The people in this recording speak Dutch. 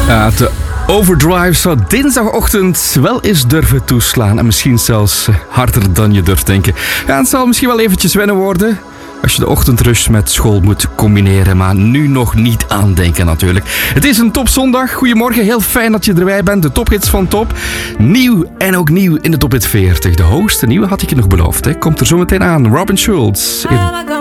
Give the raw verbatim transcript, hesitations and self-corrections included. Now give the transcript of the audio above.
Ja, de overdrive zou dinsdagochtend wel eens durven toeslaan. En misschien zelfs harder dan je durft denken. Ja, het zal misschien wel eventjes wennen worden als je de ochtendrush met school moet combineren. Maar nu nog niet aandenken natuurlijk. Het is een topzondag. Goedemorgen, heel fijn dat je erbij bent. De tophits van top. Nieuw en ook nieuw in de Top Hit veertig. De hoogste nieuwe had ik je nog beloofd. Hè. Komt er zo meteen aan. Robin Schulz. In